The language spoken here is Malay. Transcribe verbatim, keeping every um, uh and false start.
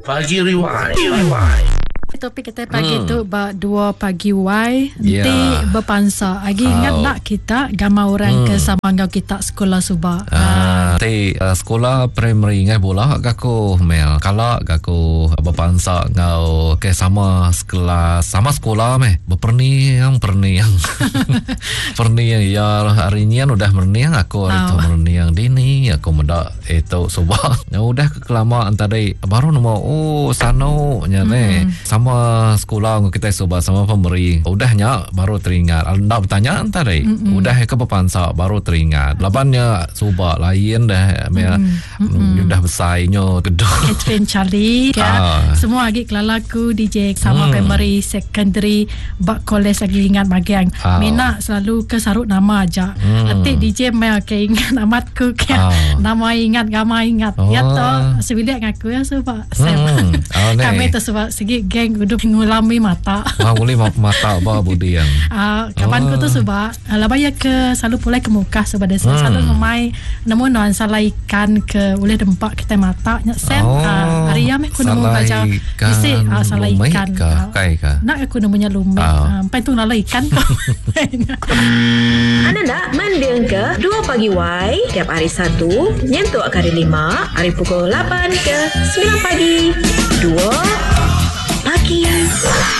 Pagi Rewind. Rewind. Topik kita pagi hmm. tu ba dua pagi Y yeah. nanti berpansa. Lagi oh. ingat tak kita gambar orang hmm. ke sama ngau kita sekolah subak. Ah, nanti uh, sekolah primary ngai bola gaku Mel. Kalau gaku berpansa ngau ke sama sekolah sama sekolah meh. Berperniang perniang. Perniang ya hari ni kan udah merniang aku hari tu oh. merniang dini aku muda itu subak. Ya udah kelamaan tadi baru nama oh sano nya ne. Hmm. Sama sekolah kita coba sama pemberi udahnya baru teringat anda bertanya tadi mm-mm. udah ke pepansa baru teringat labannya coba lain dah mm-mm. udah besarnya gedung Catherine Charlie ya ah. semua lagi kelalaku D J sama mm. pemberi secondary bak college lagi ingat bagian ah. Mina selalu ke sarut nama aja mm. nanti D J mel ke ingat namatku ke ah. nama ingat gama ingat oh. ya toh sebilik ngaku ya sebab mm. oh, kami tu sebab segi geng udah ngulami mata. Wah, boleh mata apa budi yang. Ah, kawanku tu sebab lah bayar ke selalu pulai ke muka sebab dia hmm. selalu ngemai namun non salah ikan ke boleh dempak kita mata nya sen. Oh, ah, hari yang aku nemu baca isi ah, salah ikan. Kai ka. Nak aku nemunya lumai. Ah, sampai tu nala ikan. Anda nak mendeng ke dua pagi Y tiap hari Sabtu nyentuh hari lima hari pukul lapan ke sembilan pagi. Dua pagi.